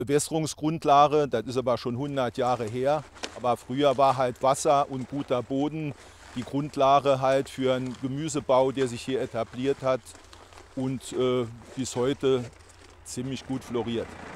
Bewässerungsgrundlage, das ist aber schon 100 Jahre her. Aber früher war halt Wasser und guter Boden die Grundlage halt für einen Gemüsebau, der sich hier etabliert hat und bis heute ziemlich gut floriert.